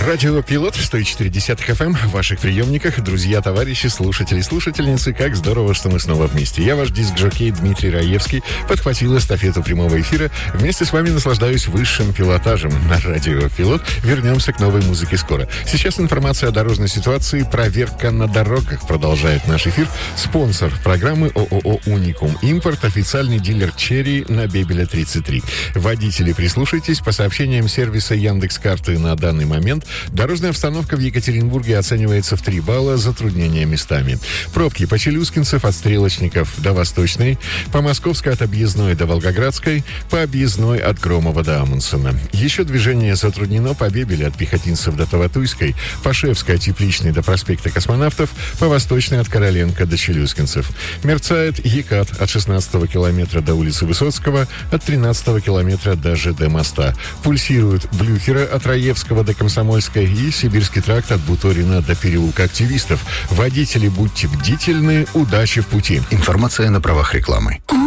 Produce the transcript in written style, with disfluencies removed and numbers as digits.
Радио Пилот 104.10 FM в ваших приемниках. Друзья, товарищи, слушатели, слушательницы, как здорово, что мы снова вместе. Я ваш диск-жокей Дмитрий Раевский подхватил эстафету прямого эфира. Вместе с вами наслаждаюсь высшим пилотажем на Радио Пилот. Вернемся к новой музыке скоро. Сейчас информация о дорожной ситуации. Проверка на дорогах продолжает наш эфир. Спонсор программы ООО «Уникум Импорт», официальный дилер «Черри» на Бебеля 33. Водители, прислушайтесь. По сообщениям сервиса Яндекс.Карты на данный момент дорожная обстановка в Екатеринбурге оценивается в 3 балла, затруднения местами. Пробки по Челюскинцев от Стрелочников до Восточной, по Московской от Объездной до Волгоградской, по Объездной от Громова до Амундсена. Еще движение затруднено по Бебеле от Пехотинцев до Таватуйской, по Шевской от Тепличной до проспекта Космонавтов, по Восточной от Короленко до Челюскинцев. Мерцает Екат от 16-го километра до улицы Высоцкого, от 13-го километра до ЖД моста. Пульсирует Блюхера от Раевского до Комсомольской и Сибирский тракт от Буторина до переулка Активистов. Водители, будьте бдительны, удачи в пути. Информация на правах рекламы.